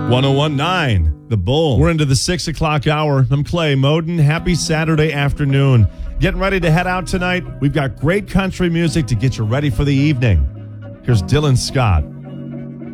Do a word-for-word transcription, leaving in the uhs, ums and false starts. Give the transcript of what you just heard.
one oh one point nine, The Bull. We're into the six o'clock hour. I'm Clay Moden. Happy Saturday afternoon. Getting ready to head out tonight. We've got great country music to get you ready for the evening. Here's Dylan Scott.